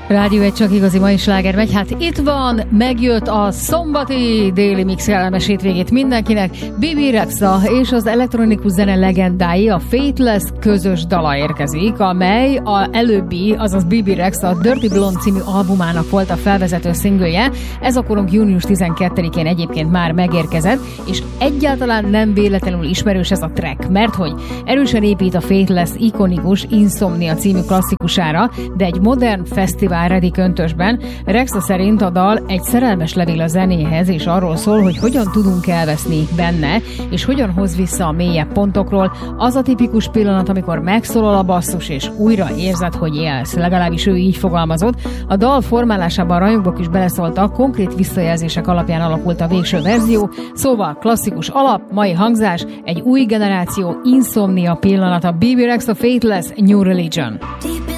Rádió egy csak igazi mai sláger megy. Hát itt van, megjött a szombati déli mix, kellemes hétvégét mindenkinek. Bibi Rexha és az elektronikus zene legendái, a Faithless közös dala érkezik, amely a előbbi, azaz Bibi Rexha Dirty Blonde című albumának volt a felvezető szingője. Ez a korunk június 12-én egyébként már megérkezett, és egyáltalán nem véletlenül ismerős ez a track, mert hogy erősen épít a Faithless ikonikus Insomnia című klasszikusára, de egy modern fesztivál ready köntösben. Rexha szerint a dal egy szerelmes levél a zenéhez, és arról szól, hogy hogyan tudunk elveszni benne, és hogyan hoz vissza a mélyebb pontokról. Az a tipikus pillanat, amikor megszólal a basszus, és újra érzed, hogy élsz. Legalábbis ő így fogalmazott. A dal formálásában rajongók is beleszóltak, konkrét visszajelzések alapján alakult a végső verzió. Szóval klasszikus alap, mai hangzás, egy új generáció Insomnia pillanata. Bibi Rexha, Faithless, New Religion.